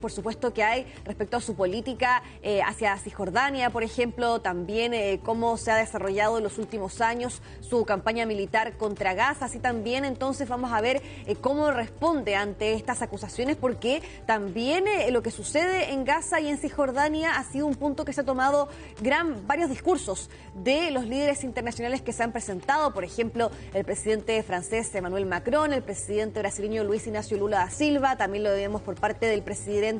por supuesto, que hay respecto a su política hacia Cisjordania, por ejemplo, también cómo se ha desarrollado en los últimos años su campaña militar contra Gaza, así también entonces vamos a ver cómo responde ante estas acusaciones, porque también lo que sucede en Gaza y en Cisjordania ha sido un punto que se ha tomado varios discursos de los líderes internacionales que se han presentado, por ejemplo, el presidente francés Emmanuel Macron, el presidente brasileño Luis Ignacio Lula da Silva, también lo vemos por parte del presidente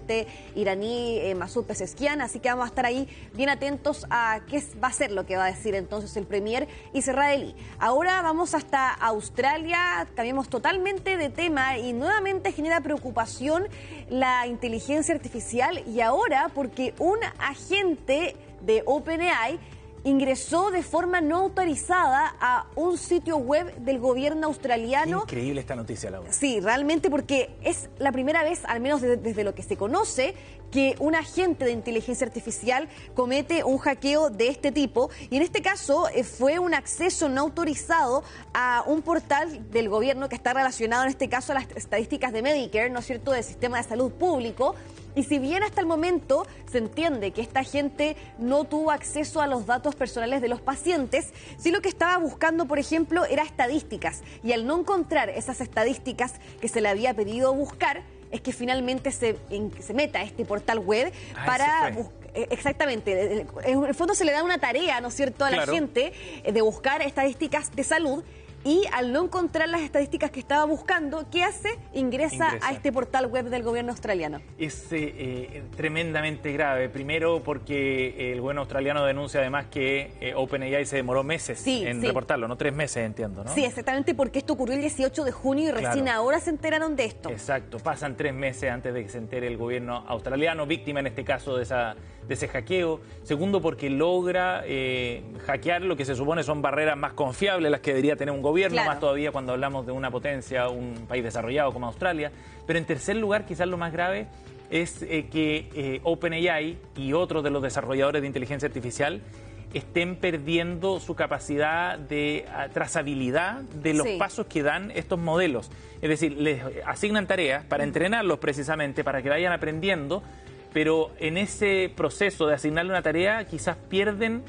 iraní Masoud Pezeshkian, así que vamos a estar ahí bien atentos a qué va a ser lo que va a decir entonces el premier israelí. Ahora vamos hasta Australia, cambiamos totalmente de tema y nuevamente genera preocupación la inteligencia artificial, y ahora porque un agente de OpenAI ingresó de forma no autorizada a un sitio web del gobierno australiano. Increíble esta noticia, Laura. Sí, realmente, porque es la primera vez, al menos desde lo que se conoce, que un agente de inteligencia artificial comete un hackeo de este tipo, y en este caso fue un acceso no autorizado a un portal del gobierno que está relacionado en este caso a las estadísticas de Medicare, ¿no es cierto?, del sistema de salud público. Y si bien hasta el momento se entiende que esta gente no tuvo acceso a los datos personales de los pacientes, sí lo que estaba buscando, por ejemplo, era estadísticas. Y al no encontrar esas estadísticas que se le había pedido buscar, es que finalmente se meta a este portal web para buscar. Exactamente, en el fondo se le da una tarea, ¿no es cierto?, a la gente de buscar estadísticas de salud. Y al no encontrar las estadísticas que estaba buscando, ¿qué hace? Ingresa a este portal web del gobierno australiano. Es tremendamente grave. Primero porque el gobierno australiano denuncia además que OpenAI se demoró meses en reportarlo, no 3 meses, entiendo, ¿no? Sí, exactamente, porque esto ocurrió el 18 de junio y recién ahora se enteraron de esto. Exacto, pasan 3 meses antes de que se entere el gobierno australiano, víctima en este caso de ese hackeo. Segundo, porque logra hackear lo que se supone son barreras más confiables, las que debería tener un gobierno, más todavía cuando hablamos de una potencia, un país desarrollado como Australia. Pero en tercer lugar, quizás lo más grave es que OpenAI y otros de los desarrolladores de inteligencia artificial estén perdiendo su capacidad de trazabilidad de los pasos que dan estos modelos. Es decir, les asignan tareas para entrenarlos precisamente, para que vayan aprendiendo, pero en ese proceso de asignarle una tarea quizás pierden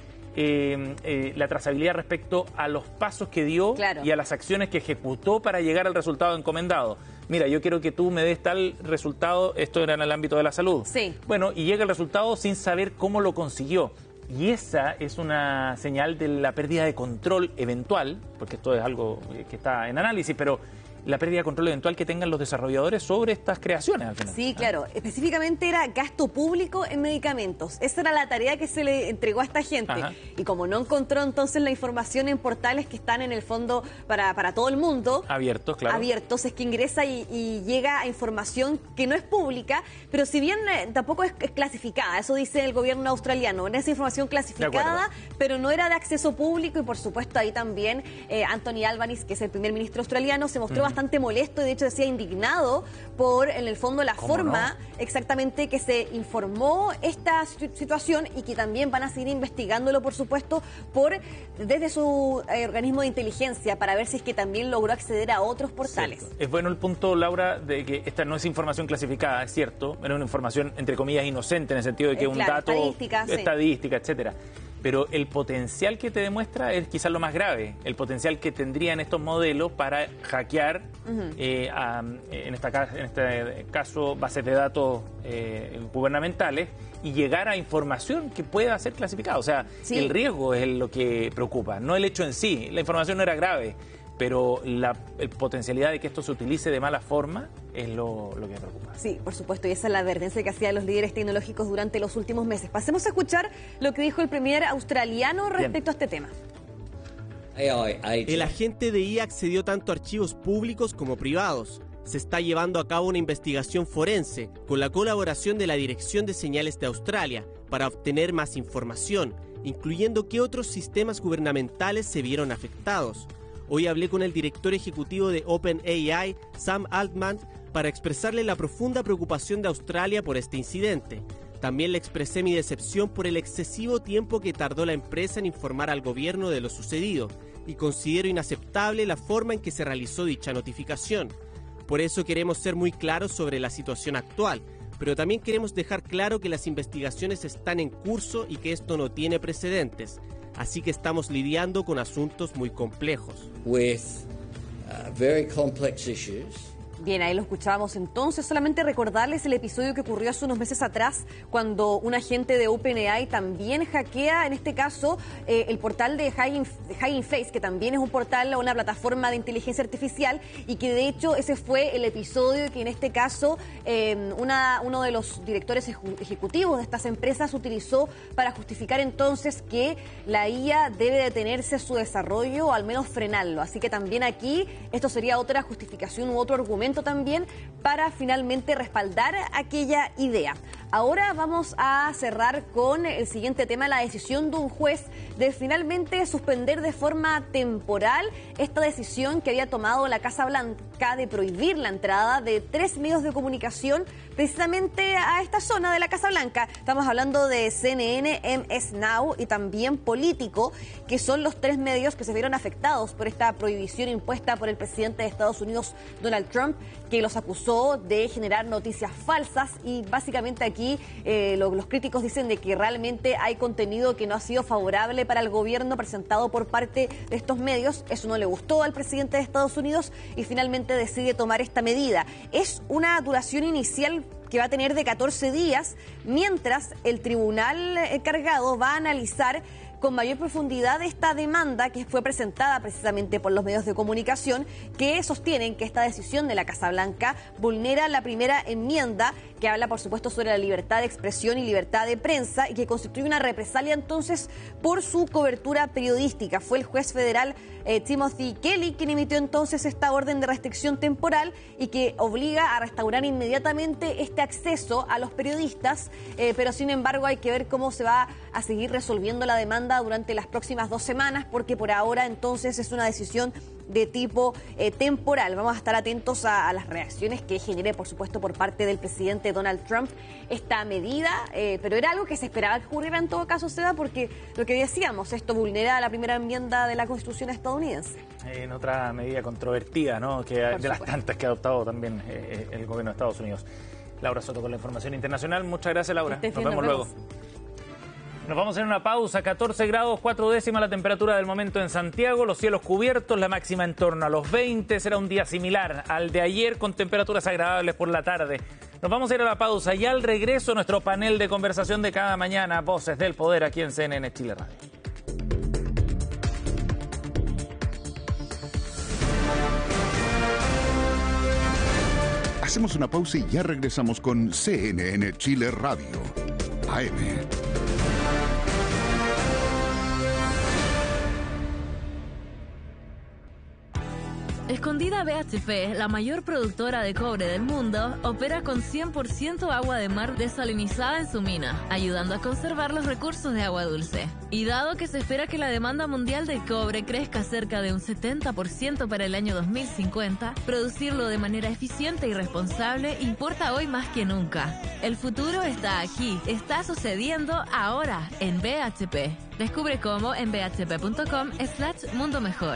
la trazabilidad respecto a los pasos que dio y a las acciones que ejecutó para llegar al resultado encomendado. Mira, yo quiero que tú me des tal resultado, esto era en el ámbito de la salud. Bueno, y llega el resultado sin saber cómo lo consiguió. Y esa es una señal de la pérdida de control eventual, porque esto es algo que está en análisis, pero la pérdida de control eventual que tengan los desarrolladores sobre estas creaciones al final. Sí, claro. Específicamente era gasto público en medicamentos. Esa era la tarea que se le entregó a esta gente. Y como no encontró entonces la información en portales que están en el fondo para todo el mundo. Abiertos, claro. Abiertos, es que ingresa y llega a información que no es pública, pero si bien tampoco es clasificada, eso dice el gobierno australiano, era esa información clasificada, pero no era de acceso público, y por supuesto ahí también Anthony Albanese, que es el primer ministro australiano, se mostró bastante molesto y de hecho decía indignado por, en el fondo, la forma exactamente que se informó esta situación, y que también van a seguir investigándolo, por supuesto, desde su organismo de inteligencia, para ver si es que también logró acceder a otros portales. Es bueno el punto, Laura, de que esta no es información clasificada, es cierto, era una información, entre comillas, inocente, en el sentido de que un dato, estadística, etcétera. Pero el potencial que te demuestra es quizás lo más grave, el potencial que tendrían estos modelos para hackear, en este caso, bases de datos gubernamentales, y llegar a información que pueda ser clasificada. O sea, el riesgo es lo que preocupa, no el hecho en sí. La información no era grave, pero la potencialidad de que esto se utilice de mala forma es lo que me preocupa. Sí, por supuesto, y esa es la advertencia que hacían los líderes tecnológicos durante los últimos meses. Pasemos a escuchar lo que dijo el premier australiano respecto a este tema. El agente de IA accedió tanto a archivos públicos como privados. Se está llevando a cabo una investigación forense con la colaboración de la Dirección de Señales de Australia para obtener más información, incluyendo qué otros sistemas gubernamentales se vieron afectados. Hoy hablé con el director ejecutivo de OpenAI, Sam Altman, para expresarle la profunda preocupación de Australia por este incidente. También le expresé mi decepción por el excesivo tiempo que tardó la empresa en informar al gobierno de lo sucedido, y considero inaceptable la forma en que se realizó dicha notificación. Por eso queremos ser muy claros sobre la situación actual. pero también queremos dejar claro que las investigaciones están en curso y que esto no tiene precedentes. Así que estamos lidiando con asuntos muy complejos. Very complex issues. Bien, ahí lo escuchábamos entonces. Solamente recordarles el episodio que ocurrió hace unos meses atrás cuando un agente de OpenAI también hackea, en este caso, el portal de Hugging Face, que también es un portal o una plataforma de inteligencia artificial y que de hecho ese fue el episodio que en este caso uno de los directores ejecutivos de estas empresas utilizó para justificar entonces que la IA debe detenerse su desarrollo o al menos frenarlo. Así que también aquí esto sería otra justificación u otro argumento también para finalmente respaldar aquella idea. Ahora vamos a cerrar con el siguiente tema, la decisión de un juez de finalmente suspender de forma temporal esta decisión que había tomado la Casa Blanca de prohibir la entrada de 3 medios de comunicación precisamente a esta zona de la Casa Blanca. Estamos hablando de CNN, MS Now y también Político, que son los 3 medios que se vieron afectados por esta prohibición impuesta por el presidente de Estados Unidos, Donald Trump, que los acusó de generar noticias falsas y básicamente aquí los críticos dicen de que realmente hay contenido que no ha sido favorable para el gobierno presentado por parte de estos medios. Eso no le gustó al presidente de Estados Unidos y finalmente decide tomar esta medida. Es una duración inicial que va a tener de 14 días, mientras el tribunal encargado va a analizar con mayor profundidad esta demanda que fue presentada precisamente por los medios de comunicación que sostienen que esta decisión de la Casa Blanca vulnera la primera enmienda que habla, por supuesto, sobre la libertad de expresión y libertad de prensa y que constituye una represalia entonces por su cobertura periodística. Fue el juez federal Timothy Kelly quien emitió entonces esta orden de restricción temporal y que obliga a restaurar inmediatamente este acceso a los periodistas, pero sin embargo hay que ver cómo se va a seguir resolviendo la demanda durante las próximas 2 semanas, porque por ahora entonces es una decisión de tipo temporal. Vamos a estar atentos a las reacciones que genere, por supuesto, por parte del presidente Donald Trump esta medida, pero era algo que se esperaba que ocurriera en todo caso, Seba, porque lo que decíamos, esto vulnera la primera enmienda de la Constitución estadounidense. En otra medida controvertida, ¿no?, que de las tantas que ha adoptado también el gobierno de Estados Unidos. Laura Soto con la información internacional. Muchas gracias, Laura. Nos vemos luego. Nos vamos a hacer una pausa. 14 grados 4 décimas la temperatura del momento en Santiago, los cielos cubiertos, la máxima en torno a los 20. Será un día similar al de ayer con temperaturas agradables por la tarde. Nos vamos a ir a la pausa y al regreso nuestro panel de conversación de cada mañana, Voces del Poder, aquí en CNN Chile Radio. Hacemos una pausa y ya regresamos con CNN Chile Radio, AM. Escondida BHP, la mayor productora de cobre del mundo, opera con 100% agua de mar desalinizada en su mina, ayudando a conservar los recursos de agua dulce. Y dado que se espera que la demanda mundial de cobre crezca cerca de un 70% para el año 2050, producirlo de manera eficiente y responsable importa hoy más que nunca. El futuro está aquí, está sucediendo ahora en BHP. Descubre cómo en bhp.com/mundo mejor.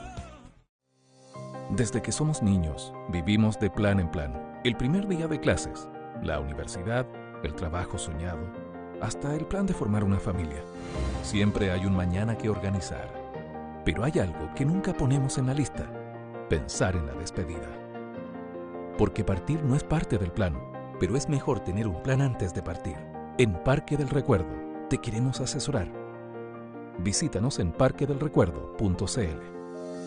Desde que somos niños, vivimos de plan en plan. El primer día de clases, la universidad, el trabajo soñado, hasta el plan de formar una familia. Siempre hay un mañana que organizar. Pero hay algo que nunca ponemos en la lista: pensar en la despedida. Porque partir no es parte del plan, pero es mejor tener un plan antes de partir. En Parque del Recuerdo, te queremos asesorar. Visítanos en parquedelrecuerdo.cl.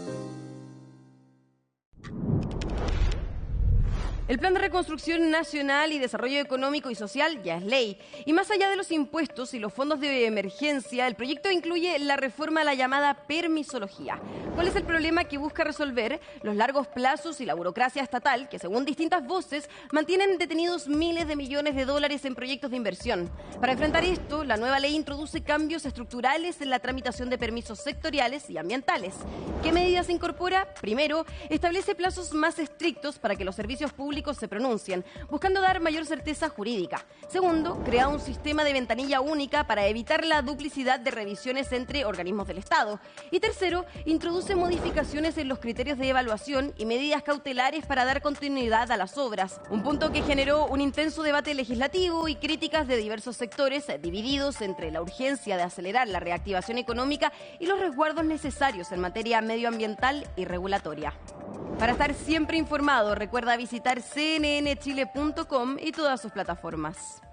El Plan de Reconstrucción Nacional y Desarrollo Económico y Social ya es ley. Y más allá de los impuestos y los fondos de emergencia, el proyecto incluye la reforma a la llamada permisología. ¿Cuál es el problema que busca resolver? Los largos plazos y la burocracia estatal, que según distintas voces, mantienen detenidos miles de millones de dólares en proyectos de inversión. Para enfrentar esto, la nueva ley introduce cambios estructurales en la tramitación de permisos sectoriales y ambientales. ¿Qué medidas incorpora? Primero, establece plazos más estrictos para que los servicios públicos públicos se pronuncien, buscando dar mayor certeza jurídica. Segundo, crea un sistema de ventanilla única para evitar la duplicidad de revisiones entre organismos del Estado. Y tercero, introduce modificaciones en los criterios de evaluación y medidas cautelares para dar continuidad a las obras. Un punto que generó un intenso debate legislativo y críticas de diversos sectores divididos entre la urgencia de acelerar la reactivación económica y los resguardos necesarios en materia medioambiental y regulatoria. Para estar siempre informado, recuerda visitar cnnchile.com y todas sus plataformas.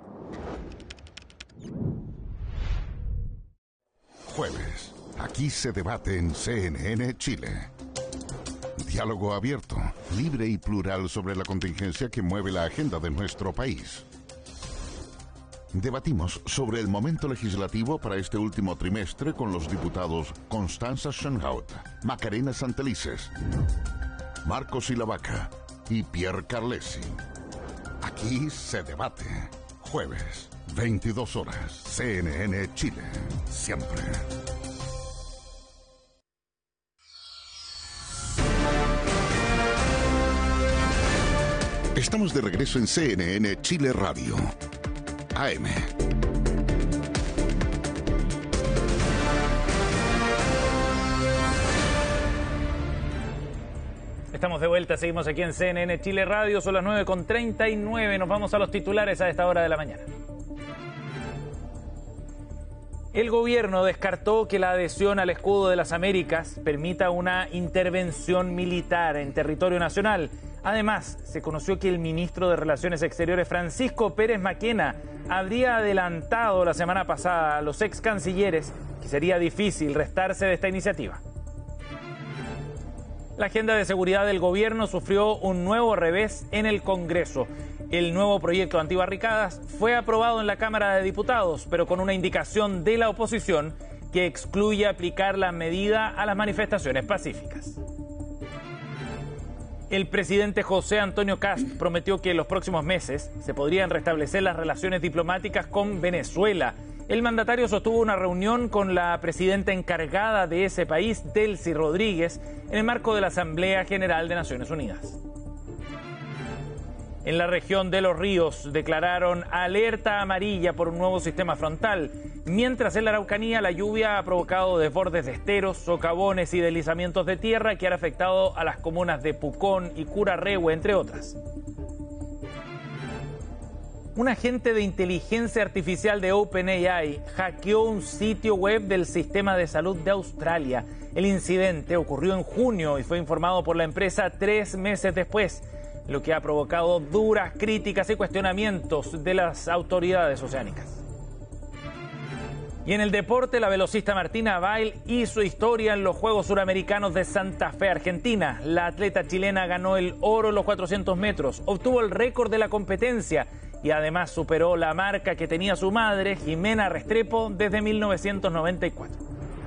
Jueves. Aquí se debate en CNN Chile. Diálogo abierto, libre y plural sobre la contingencia que mueve la agenda de nuestro país. Debatimos sobre el momento legislativo para este último trimestre con los diputados Constanza Schoenhout, Macarena Santelices, Marcos Silavaca y Pierre Carlesi. Aquí se debate. Jueves, 22 horas, CNN Chile. Siempre. Estamos de regreso en CNN Chile Radio. AM. Estamos de vuelta, seguimos aquí en CNN Chile Radio, son las 9:39, nos vamos a los titulares a esta hora de la mañana. El gobierno descartó que la adhesión al escudo de las Américas permita una intervención militar en territorio nacional. Además, se conoció que el ministro de Relaciones Exteriores, Francisco Pérez Maquena, habría adelantado la semana pasada a los ex cancilleres que sería difícil restarse de esta iniciativa. La agenda de seguridad del gobierno sufrió un nuevo revés en el Congreso. El nuevo proyecto antibarricadas fue aprobado en la Cámara de Diputados, pero con una indicación de la oposición que excluye aplicar la medida a las manifestaciones pacíficas. El presidente José Antonio Kast prometió que en los próximos meses se podrían restablecer las relaciones diplomáticas con Venezuela. El mandatario sostuvo una reunión con la presidenta encargada de ese país, Delcy Rodríguez, en el marco de la Asamblea General de Naciones Unidas. En la región de Los Ríos declararon alerta amarilla por un nuevo sistema frontal, mientras en la Araucanía la lluvia ha provocado desbordes de esteros, socavones y deslizamientos de tierra que han afectado a las comunas de Pucón y Curarrehue, entre otras. Un agente de inteligencia artificial de OpenAI hackeó un sitio web del sistema de salud de Australia. El incidente ocurrió en junio y fue informado por la empresa 3 meses después, lo que ha provocado duras críticas y cuestionamientos de las autoridades oceánicas. Y en el deporte, la velocista Martina Bail hizo historia en los Juegos Suramericanos de Santa Fe, Argentina. La atleta chilena ganó el oro en los 400 metros, obtuvo el récord de la competencia y además superó la marca que tenía su madre, Jimena Restrepo, desde 1994.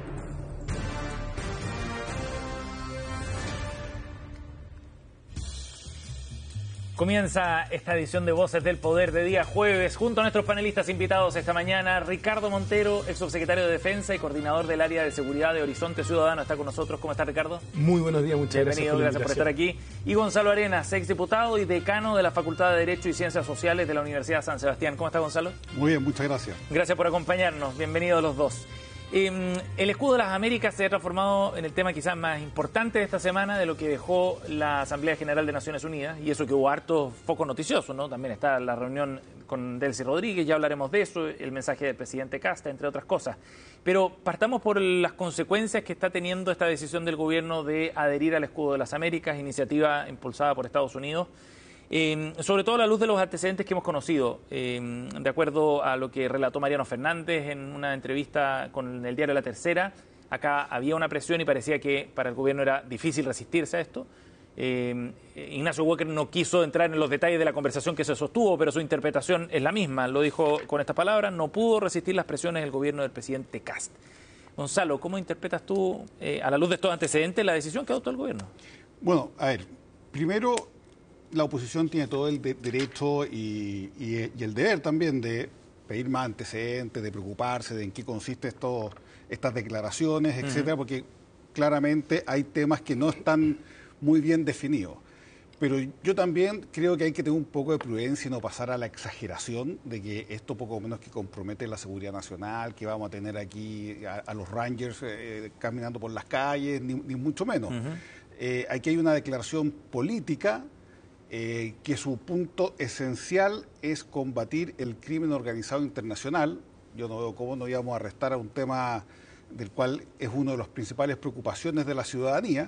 Comienza esta edición de Voces del Poder de día jueves, junto a nuestros panelistas invitados esta mañana. Ricardo Montero, ex subsecretario de Defensa y coordinador del área de seguridad de Horizonte Ciudadano, está con nosotros. ¿Cómo está, Ricardo? Muy buenos días, muchas Bienvenido, gracias por estar aquí. Y Gonzalo Arenas, ex diputado y decano de la Facultad de Derecho y Ciencias Sociales de la Universidad San Sebastián. ¿Cómo está, Gonzalo? Muy bien, muchas gracias. Gracias por acompañarnos, bienvenidos los dos. El escudo de las Américas se ha transformado en el tema quizás más importante de esta semana, de lo que dejó la Asamblea General de Naciones Unidas, y eso que hubo harto foco noticioso, ¿no? También está la reunión con Delcy Rodríguez, ya hablaremos de eso, el mensaje del presidente Kast, entre otras cosas. Pero partamos por las consecuencias que está teniendo esta decisión del gobierno de adherir al escudo de las Américas, iniciativa impulsada por Estados Unidos. Sobre todo a la luz de los antecedentes que hemos conocido, de acuerdo a lo que relató Mariano Fernández en una entrevista con el diario La Tercera. Acá había una presión y parecía que para el gobierno era difícil resistirse a esto. Ignacio Walker no quiso entrar en los detalles de la conversación que se sostuvo, pero su interpretación es la misma, lo dijo con estas palabras: no pudo resistir las presiones del gobierno del presidente Kast. Gonzalo, ¿cómo interpretas tú, a la luz de estos antecedentes, la decisión que adoptó el gobierno? Bueno, a ver, primero, la oposición tiene todo el derecho y el deber también de pedir más antecedentes, de preocuparse de en qué consiste estas declaraciones, etcétera, porque claramente hay temas que no están muy bien definidos. Pero yo también creo que hay que tener un poco de prudencia y no pasar a la exageración de que esto poco menos que compromete la seguridad nacional, que vamos a tener aquí a los Rangers caminando por las calles, ni mucho menos. Aquí hay una declaración política que su punto esencial es combatir el crimen organizado internacional. Yo no veo cómo no íbamos a arrestar a un tema del cual es una de las principales preocupaciones de la ciudadanía.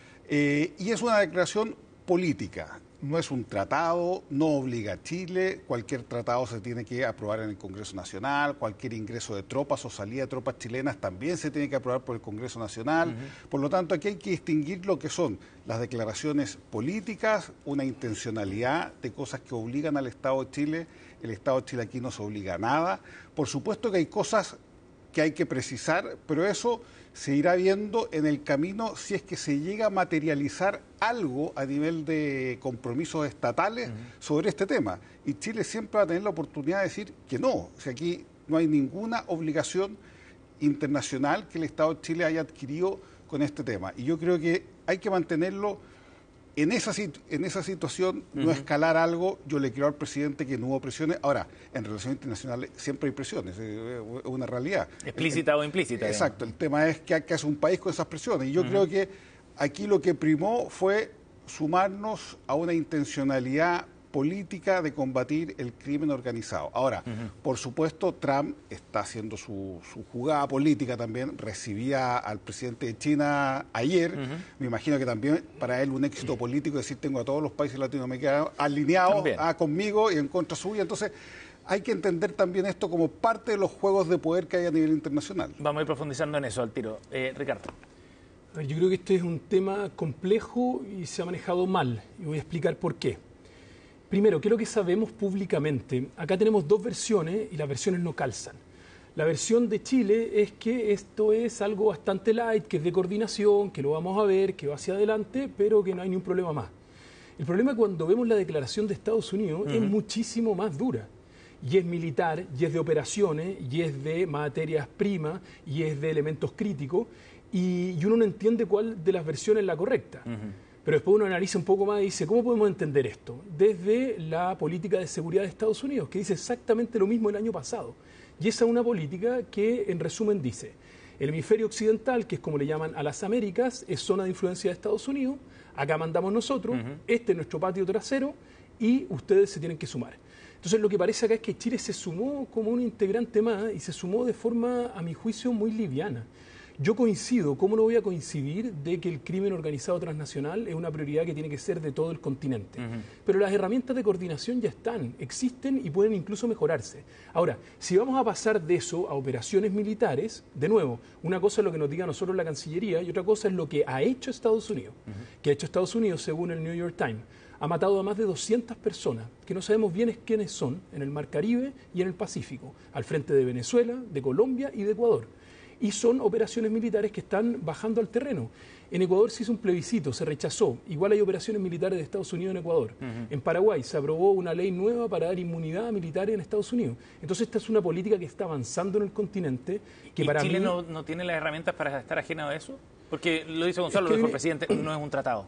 Y es una declaración política, no es un tratado, no obliga a Chile, cualquier tratado se tiene que aprobar en el Congreso Nacional, cualquier ingreso de tropas o salida de tropas chilenas también se tiene que aprobar por el Congreso Nacional. Por lo tanto, aquí hay que distinguir lo que son las declaraciones políticas, una intencionalidad de cosas que obligan al Estado de Chile. El Estado de Chile aquí no se obliga a nada. Por supuesto que hay cosas que hay que precisar, pero eso se irá viendo en el camino si es que se llega a materializar algo a nivel de compromisos estatales sobre este tema. Y Chile siempre va a tener la oportunidad de decir que no. O sea, aquí no hay ninguna obligación internacional que el Estado de Chile haya adquirido con este tema. Y yo creo que hay que mantenerlo en esa situación, no escalar algo. Yo le creo al presidente que no hubo presiones. Ahora, en relaciones internacionales siempre hay presiones, es una realidad. Explícita o implícita. Exacto, el tema es qué hace un país con esas presiones. Y yo creo que aquí lo que primó fue sumarnos a una intencionalidad política de combatir el crimen organizado. Ahora, por supuesto, Trump está haciendo su jugada política también. Recibía al presidente de China ayer. Me imagino que también para él un éxito político es decir, tengo a todos los países latinoamericanos alineados conmigo y en contra suya. Entonces, hay que entender también esto como parte de los juegos de poder que hay a nivel internacional. Vamos a ir profundizando en eso al tiro. Ricardo. Yo creo que este es un tema complejo y se ha manejado mal. Y voy a explicar por qué. Primero, ¿qué es lo que sabemos públicamente? Acá tenemos dos versiones y las versiones no calzan. La versión de Chile es que esto es algo bastante light, que es de coordinación, que lo vamos a ver, que va hacia adelante, pero que no hay ni un problema más. El problema cuando vemos la declaración de Estados Unidos es muchísimo más dura. Y es militar, y es de operaciones, y es de materias primas, y es de elementos críticos, y uno no entiende cuál de las versiones es la correcta. Pero después uno analiza un poco más y dice, ¿cómo podemos entender esto? Desde la política de seguridad de Estados Unidos, que dice exactamente lo mismo el año pasado. Y esa es una política que, en resumen, dice, el hemisferio occidental, que es como le llaman a las Américas, es zona de influencia de Estados Unidos, acá mandamos nosotros, este es nuestro patio trasero, y ustedes se tienen que sumar. Entonces, lo que parece acá es que Chile se sumó como un integrante más, y se sumó de forma, a mi juicio, muy liviana. Yo coincido, ¿cómo no voy a coincidir de que el crimen organizado transnacional es una prioridad que tiene que ser de todo el continente? Pero las herramientas de coordinación ya están, existen y pueden incluso mejorarse. Ahora, si vamos a pasar de eso a operaciones militares, de nuevo, una cosa es lo que nos diga a nosotros la Cancillería y otra cosa es lo que ha hecho Estados Unidos. Que ha hecho Estados Unidos, según el New York Times, ha matado a más de 200 personas, que no sabemos bien quiénes son, en el Mar Caribe y en el Pacífico, al frente de Venezuela, de Colombia y de Ecuador. Y son operaciones militares que están bajando al terreno. En Ecuador se hizo un plebiscito, se rechazó. Igual hay operaciones militares de Estados Unidos en Ecuador. En Paraguay se aprobó una ley nueva para dar inmunidad a militares en Estados Unidos. Entonces esta es una política que está avanzando en el continente. Que ¿Y para Chile mí... no tiene las herramientas para estar ajeno a eso? Porque lo dice Gonzalo, lo dijo el presidente, no es un tratado.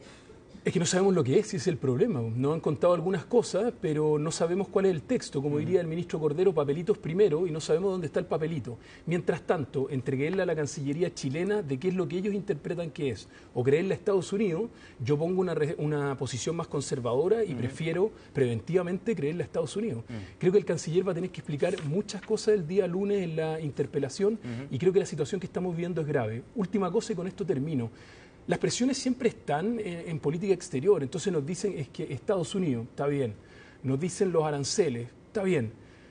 Es que no sabemos lo que es, ese es el problema. Nos han contado algunas cosas, pero no sabemos cuál es el texto. Como diría el ministro Cordero, papelitos primero, y no sabemos dónde está el papelito. Mientras tanto, entreguéle a la Cancillería chilena de qué es lo que ellos interpretan que es, o creerle a Estados Unidos, yo pongo una posición más conservadora y prefiero preventivamente creerle a Estados Unidos. Creo que el canciller va a tener que explicar muchas cosas el día lunes en la interpelación, y creo que la situación que estamos viviendo es grave. Última cosa, y con esto termino. Las presiones siempre están en política exterior, entonces nos dicen es que Estados Unidos, está bien, nos dicen los aranceles, está bien.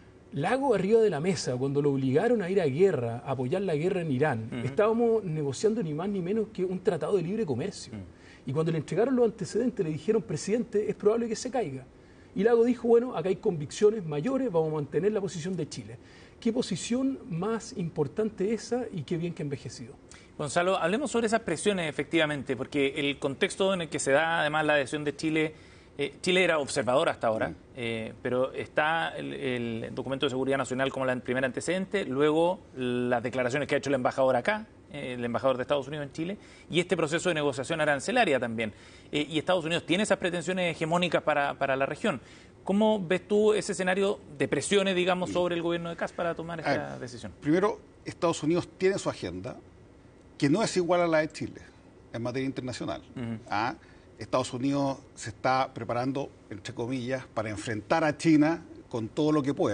Lago arriba de la mesa, cuando lo obligaron a ir a guerra, a apoyar la guerra en Irán, estábamos negociando ni más ni menos que un tratado de libre comercio. Y cuando le entregaron los antecedentes, le dijeron, presidente, es probable que se caiga. Y Lago dijo, bueno, acá hay convicciones mayores, vamos a mantener la posición de Chile. ¿Qué posición más importante esa y qué bien que ha envejecido? Gonzalo, hablemos sobre esas presiones efectivamente, porque el contexto en el que se da además la adhesión de Chile, Chile era observador hasta ahora, pero está el documento de seguridad nacional como el primer antecedente, luego las declaraciones que ha hecho el embajador acá, el embajador de Estados Unidos en Chile, y este proceso de negociación arancelaria también. Y Estados Unidos tiene esas pretensiones hegemónicas para la región. ¿Cómo ves tú ese escenario de presiones, digamos, sobre el gobierno de Kast para tomar esta decisión? Primero, Estados Unidos tiene su agenda, que no es igual a la de Chile en materia internacional. Estados Unidos se está preparando, entre comillas, para enfrentar a China con todo lo que pueda.